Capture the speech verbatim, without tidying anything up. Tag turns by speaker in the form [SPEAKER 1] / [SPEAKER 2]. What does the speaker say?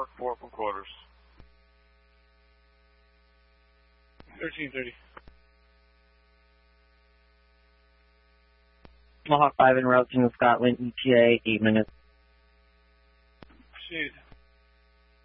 [SPEAKER 1] Norfolk four from quarters. thirteen thirty.
[SPEAKER 2] Mohawk five en route to Scotland, E T A, eight minutes.
[SPEAKER 1] Proceed.